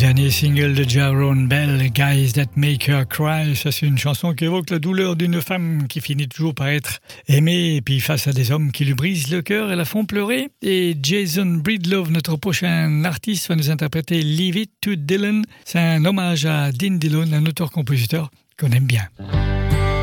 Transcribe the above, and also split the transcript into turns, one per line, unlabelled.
dernier single de Jaron Bell, Guys That Make Her Cry. Ça, c'est une chanson qui évoque la douleur d'une femme qui finit toujours par être aimée et puis face à des hommes qui lui brisent le cœur et la font pleurer. Et Jason Breedlove, notre prochain artiste, va nous interpréter Leave It to Dylan. C'est un hommage à Dean Dillon, un auteur-compositeur qu'on aime bien.